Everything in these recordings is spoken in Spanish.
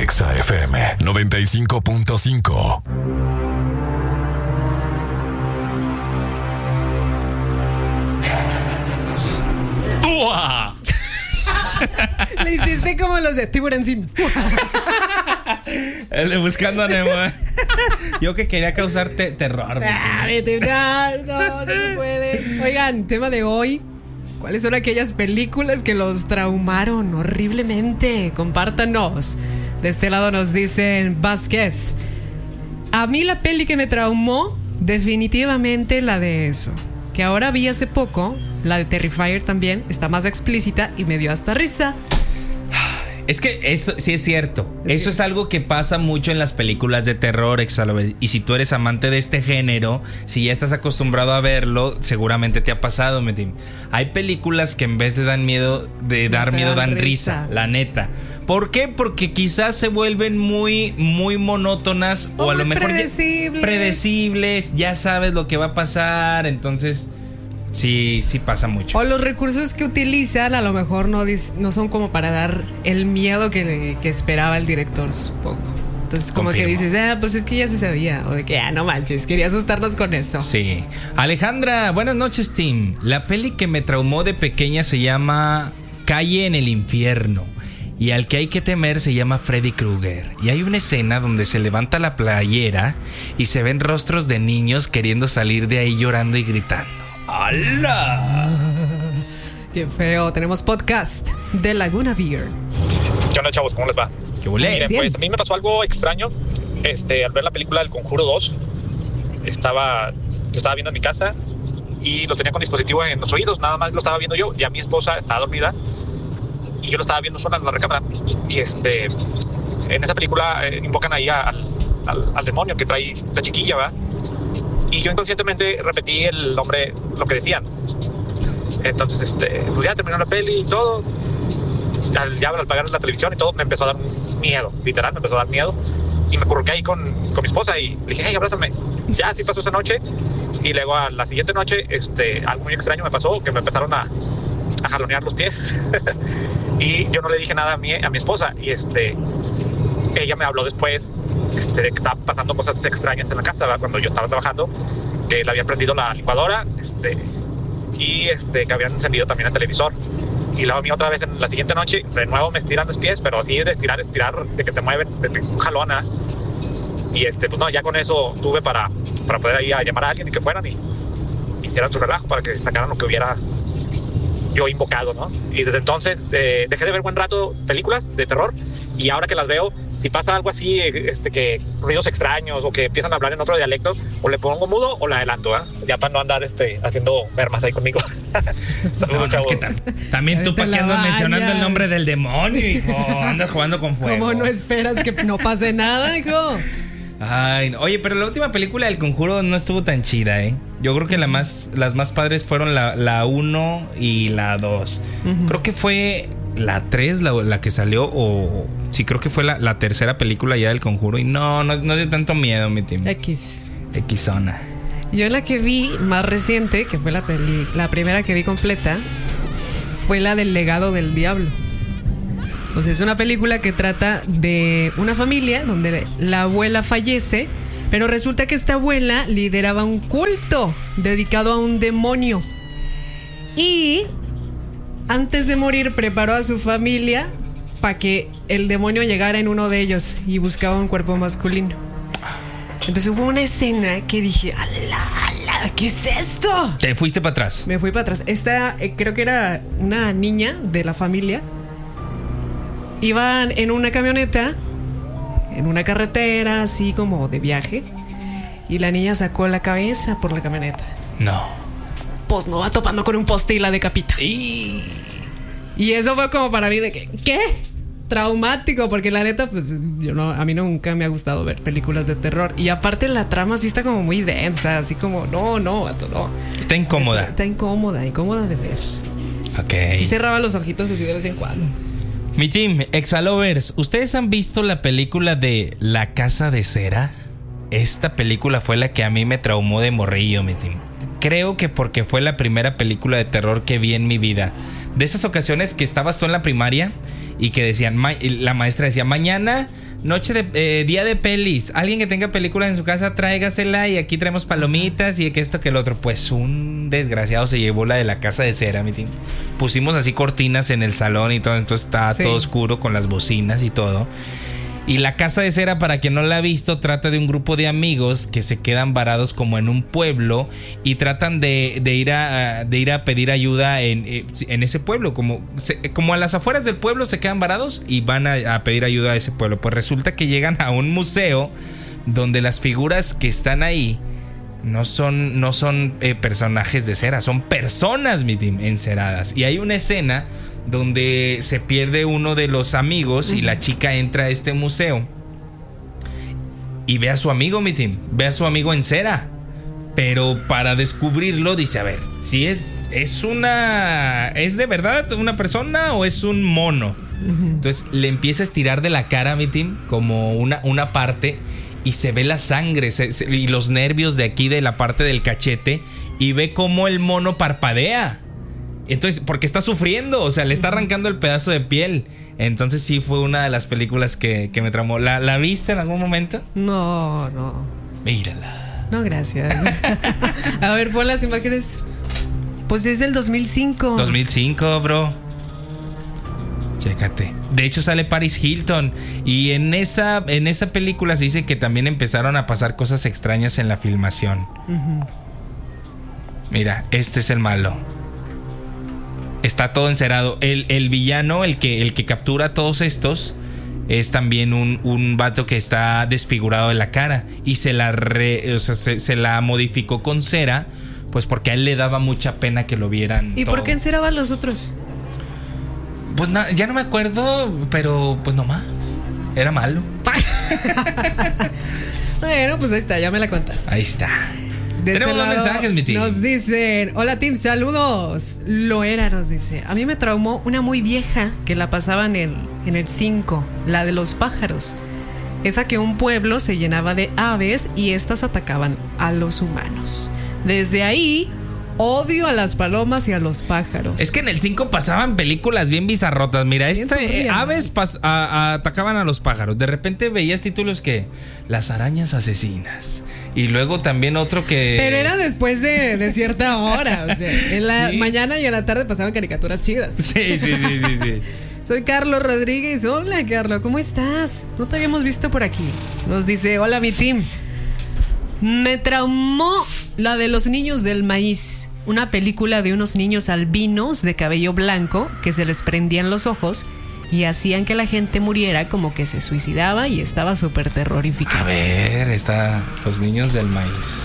Exa FM 95.5. ¡Uah! Le hiciste como los de Tiburón Sim. El de Buscando a Nemo. Yo que quería causarte terror. No se puede. Oigan, tema de hoy: ¿cuáles son aquellas películas que los traumaron horriblemente? Compártanos. De este lado nos dicen Vázquez: a mí la peli que me traumó, definitivamente la de eso, que ahora vi hace poco. La de Terrifier también está más explícita y me dio hasta risa. Es que eso sí es cierto. Eso es algo que pasa mucho en las películas de terror, Exalover. Y si tú eres amante de este género, si ya estás acostumbrado a verlo, seguramente te ha pasado, Metim. Hay películas que en vez de dar miedo, dan risa, la neta. ¿Por qué? Porque quizás se vuelven muy, muy monótonas o a lo mejor predecibles. Ya sabes lo que va a pasar, entonces sí pasa mucho. O los recursos que utilizan a lo mejor no son como para dar el miedo que esperaba el director, supongo. Entonces como que dices, pues es que ya se sabía. O de que, no manches, quería asustarnos con eso. Sí. Alejandra, buenas noches, team. La peli que me traumó de pequeña se llama Calle en el Infierno. Y al que hay que temer se llama Freddy Krueger. Y hay una escena donde se levanta la playera y se ven rostros de niños queriendo salir de ahí llorando y gritando. ¡Hala! ¡Qué feo! Tenemos podcast de Laguna Beer. ¿Qué onda, chavos? ¿Cómo les va? ¿Qué volé? Miren, pues a mí me pasó algo extraño. Al ver la película del Conjuro 2, yo estaba viendo en mi casa y lo tenía con dispositivo en los oídos. Nada más lo estaba viendo yo. Ya mi esposa estaba dormida y yo lo estaba viendo sola en la recámara. Y en esa película invocan ahí al demonio que trae la chiquilla, ¿va? Y yo inconscientemente repetí el nombre, lo que decían. Entonces, pues ya terminó la peli y todo. Ya al apagar la televisión y todo, me empezó a dar miedo. Literal, me empezó a dar miedo. Y me curruqué ahí con mi esposa y le dije, hey, abrázame. Ya, así pasó esa noche. Y luego a la siguiente noche, algo muy extraño me pasó, que me empezaron a jalonear los pies. Y yo no le dije nada a mi esposa. Y ella me habló después de que estaban pasando cosas extrañas en la casa, ¿verdad? Cuando yo estaba trabajando, que le habían prendido la licuadora y que habían encendido también el televisor. Y luego a mí otra vez en la siguiente noche de nuevo me estiran los pies, pero así de estirar, de que te mueven, de un jalón. Y pues no, ya con eso tuve para poder ahí a llamar a alguien y que fueran y hicieran su relajo para que sacaran lo que hubiera yo invocado, ¿no? Y desde entonces dejé de ver buen rato películas de terror, y ahora que las veo, si pasa algo así, que ruidos extraños o que empiezan a hablar en otro dialecto, o le pongo mudo o la adelanto, ya para no andar haciendo mermas ahí conmigo. Saludos, chavos. Es que también tú, ¿para qué andas mencionando el nombre del demonio, hijo? Andas jugando con fuego. ¿Cómo no esperas que no pase nada, hijo? Ay, no. Oye, pero la última película del Conjuro no estuvo tan chida, ¿eh? Yo creo que las más padres fueron la 1 y la 2. Uh-huh. Creo que fue la 3 la que salió, o sí, creo que fue la tercera película ya del Conjuro. Y no dio tanto miedo, mi team. Xona. Yo la que vi más reciente, que fue la primera que vi completa, fue la del Legado del Diablo. O sea, es una película que trata de una familia donde la abuela fallece, pero resulta que esta abuela lideraba un culto dedicado a un demonio. Y antes de morir preparó a su familia para que el demonio llegara en uno de ellos y buscaba un cuerpo masculino. Entonces hubo una escena que dije, ¡ala! ¿Qué es esto? ¿Te fuiste para atrás? Me fui para atrás. Esta creo que era una niña de la familia. Iban en una camioneta, en una carretera, así como de viaje, y la niña sacó la cabeza por la camioneta. No. Pues no, va topando con un poste y la decapita. Y eso fue como para mí de que, ¿qué? Traumático, porque la neta, pues a mí nunca me ha gustado ver películas de terror. Y aparte la trama sí está como muy densa, así como, no, vato, no. Está incómoda. Está incómoda de ver. Ok. Sí cerraba los ojitos así de vez en cuando. Mi team, Exalovers, ¿ustedes han visto la película de La Casa de Cera? Esta película fue la que a mí me traumó de morrillo, mi team. Creo que porque fue la primera película de terror que vi en mi vida. De esas ocasiones que estabas tú en la primaria y que decían, la maestra decía, mañana, día de pelis, alguien que tenga películas en su casa, tráigasela y aquí traemos palomitas y que esto que el otro. Pues un desgraciado se llevó la de La Casa de Cera, mi team. Pusimos así cortinas en el salón y todo, entonces estaba todo oscuro con las bocinas y todo. Y La Casa de Cera, para quien no la ha visto, trata de un grupo de amigos que se quedan varados como en un pueblo y tratan de ir a pedir ayuda en ese pueblo, como a las afueras del pueblo se quedan varados y van a pedir ayuda a ese pueblo. Pues resulta que llegan a un museo donde las figuras que están ahí no son personajes de cera, son personas, mi team, enceradas. Y hay una escena donde se pierde uno de los amigos y la chica entra a este museo y ve a su amigo, mi team, ve a su amigo en cera. Pero para descubrirlo dice, a ver, si es de verdad una persona o es un mono. Entonces le empieza a estirar de la cara, mi team, como una parte, y se ve la sangre y los nervios de aquí de la parte del cachete, y ve cómo el mono parpadea. Entonces, porque está sufriendo, o sea, le está arrancando el pedazo de piel. Entonces sí fue una de las películas que me traumó. ¿La viste en algún momento? No. Mírala. No, gracias. A ver, pon las imágenes. Pues es del 2005. 2005, bro. Chécate. De hecho sale Paris Hilton. Y en esa película se dice que también empezaron a pasar cosas extrañas en la filmación. Mira, este es el malo. Está todo encerado. El villano, el que captura a todos estos, es también un vato que está desfigurado de la cara. Y se la modificó con cera, pues porque a él le daba mucha pena que lo vieran. ¿Y todo. por qué enceraban los otros? Pues ya no me acuerdo, pero pues nomás. Era malo. Bueno, pues ahí está, ya me la contas. Ahí está. De Tenemos este más lado mensajes, mi team. Nos dicen, hola team, saludos. Loera nos dice, a mí me traumó una muy vieja que la pasaban en el 5, la de los pájaros. Esa que un pueblo se llenaba de aves y estas atacaban a los humanos. Desde ahí odio a las palomas y a los pájaros. Es que en el 5 pasaban películas bien bizarrotas. Mira, aves atacaban a los pájaros. De repente veías títulos que las arañas asesinas. Y luego también otro que... Pero era después de cierta hora. O sea, en la mañana y en la tarde pasaban caricaturas chidas. Sí. Soy Carlos Rodríguez. Hola, Carlos, ¿cómo estás? No te habíamos visto por aquí. Nos dice, hola, mi team. Me traumó la de Los Niños del Maíz, una película de unos niños albinos de cabello blanco que se les prendían los ojos y hacían que la gente muriera, como que se suicidaba, y estaba súper terrorífica. A ver, está Los Niños del Maíz.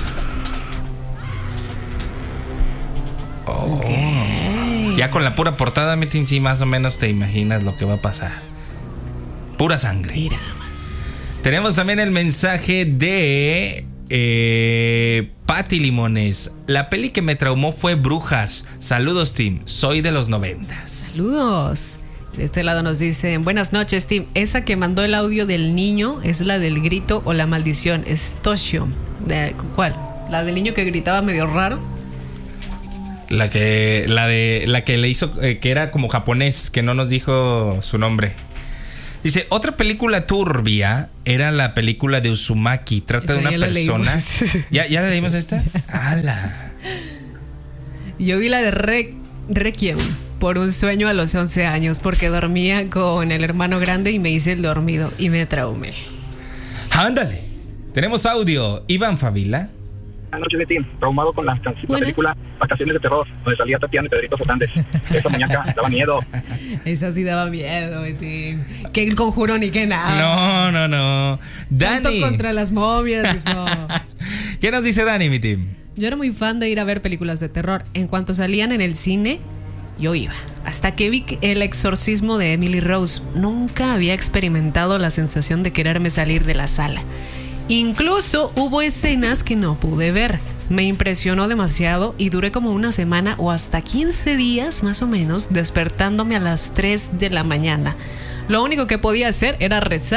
Okay. Ya con la pura portada, Metin, sí, más o menos te imaginas lo que va a pasar. Pura sangre. Mira. Tenemos también el mensaje de Pati Limones. La peli que me traumó fue Brujas. Saludos, team. Soy de los 90. Saludos. De este lado nos dicen, buenas noches, team. Esa que mandó el audio del niño es la del grito o la maldición. Es Toshio. ¿Cuál? ¿La del niño que gritaba medio raro? La que le hizo, que era como japonés, que no nos dijo su nombre. Dice, otra película turbia era la película de Uzumaki. Trata de una persona. ¿Ya la leímos esta? ¡Hala! Yo vi la de Requiem por un sueño a los 11 años, porque dormía con el hermano grande y me hice el dormido y me traumé. ¡Ándale! Tenemos audio. Iván Favila. Buenas noches, Metin. Traumado con la película Vacaciones de Terror, donde salía Tatiana y Pedrito Fernández. Esa muñeca daba miedo. Esa sí daba miedo, Metin. Que el conjuro ni que nada. No. Dani. Santo contra las momias. No. ¿Qué nos dice Dani, mi team? Yo era muy fan de ir a ver películas de terror. En cuanto salían en el cine, yo iba. Hasta que vi El exorcismo de Emily Rose. Nunca había experimentado la sensación de quererme salir de la sala. Incluso hubo escenas que no pude ver. Me impresionó demasiado y duré como una semana o hasta 15 días más o menos despertándome a las 3 de la mañana. Lo único que podía hacer era rezar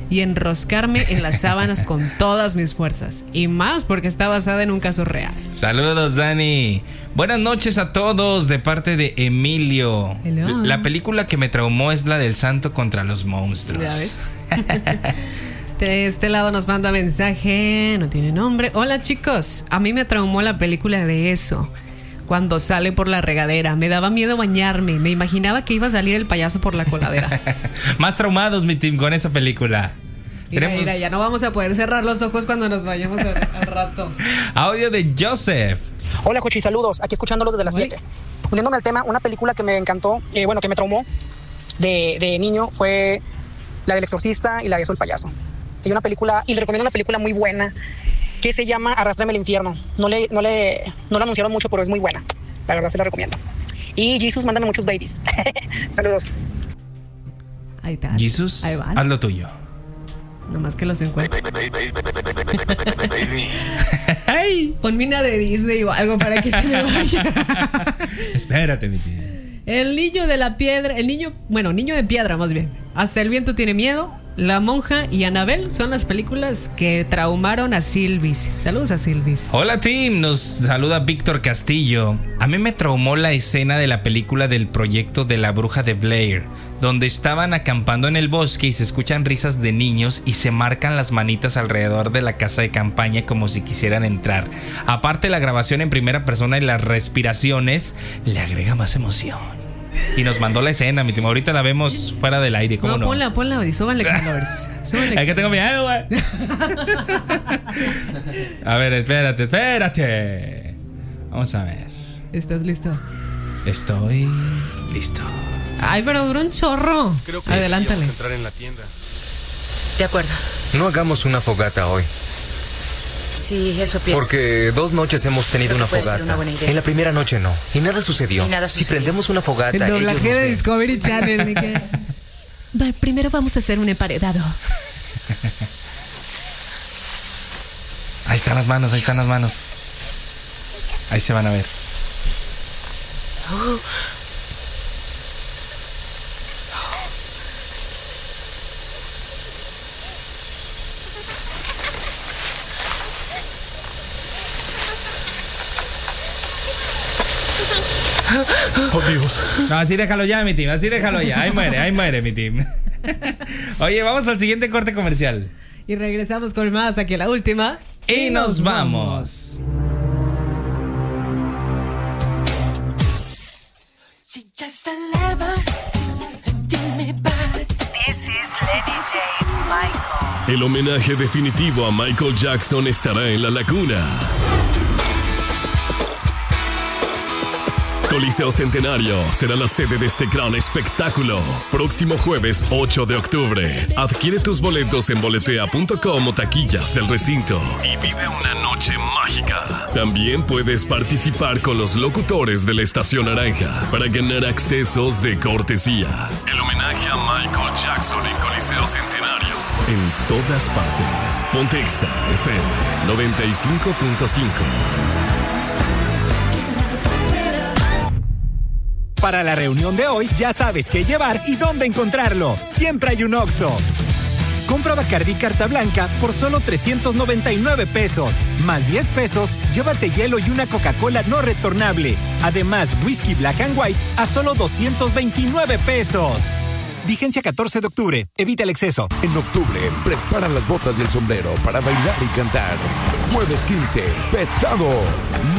y enroscarme en las sábanas con todas mis fuerzas. Y más porque está basada en un caso real. Saludos, Dani. Buenas noches a todos de parte de Emilio. Hello. La película que me traumó es la del santo contra los monstruos. ¿Ya ves? De este lado nos manda mensaje, no tiene nombre. Hola chicos, a mí me traumó la película de eso. Cuando sale por la regadera, me daba miedo bañarme. Me imaginaba que iba a salir el payaso por la coladera. Más traumados, mi team, con esa película. Mira, ya no vamos a poder cerrar los ojos cuando nos vayamos al rato. Audio de Joseph. Hola, Jochi, saludos. Aquí escuchándolos desde las 7. Uniéndome al tema, una película que me encantó, que me traumó de niño fue la del Exorcista y la de Eso el Payaso. Hay una película, y le recomiendo una película muy buena, que se llama Arrástrame al infierno. No la anunciaron mucho, pero es muy buena. La verdad se la recomiendo. Y Jesus, mándame muchos babies. Saludos. Ahí está. Jesus, Ahí va. haz lo tuyo. Nomás que los encuentre. Ponme una de Disney o algo para que se me vaya. Espérate, mi tío. El niño de la piedra, niño de piedra más bien. Hasta el viento tiene miedo. La monja y Anabel son las películas que traumaron a Silvis. Saludos a Silvis. Hola team, nos saluda Víctor Castillo. A mí me traumó la escena de la película del proyecto de la bruja de Blair, donde estaban acampando en el bosque y se escuchan risas de niños y se marcan las manitas alrededor de la casa de campaña como si quisieran entrar. Aparte, la grabación en primera persona y las respiraciones le agrega más emoción. Y nos mandó la escena, mi tío. Ahorita la vemos fuera del aire, ¿cómo no? Ponla y súbanle colores. Es que tengo miedo, güey. A ver, espérate. Vamos a ver. ¿Estás listo? Estoy listo. Ay, pero dura un chorro. Creo que adelántale. vamos a entrar en la tienda. De acuerdo. No hagamos una fogata hoy. Sí, eso pienso. Porque 2 noches hemos tenido Creo una que puede ser fogata. una buena idea. En la primera noche no. Y nada sucedió. Si prendemos una fogata, El ellos nos doblaje de ven. Discovery Channel. Primero vamos a hacer un emparedado. Ahí están las manos. Ahí se van a ver. Oh, Dios. No, así déjalo ya, mi team. Ahí muere, mi team. Oye, vamos al siguiente corte comercial. Y regresamos con más aquí a la última. Y nos vamos. This is Lenny J's Michael. El homenaje definitivo a Michael Jackson estará en La Laguna. Coliseo Centenario será la sede de este gran espectáculo. Próximo jueves 8 de octubre. Adquiere tus boletos en boletea.com o taquillas del recinto y vive una noche mágica. También puedes participar con los locutores de la Estación Naranja para ganar accesos de cortesía. El homenaje a Michael Jackson en Coliseo Centenario. En todas partes. Pontexa FM 95.5. Para la reunión de hoy ya sabes qué llevar y dónde encontrarlo. Siempre hay un Oxxo. Compra Bacardí Carta Blanca por solo 399 pesos. Más 10 pesos, llévate hielo y una Coca-Cola no retornable. Además, whisky Black and White a solo 229 pesos. Vigencia 14 de octubre. Evita el exceso. En octubre, prepara las botas y el sombrero para bailar y cantar. Jueves 15, pesado.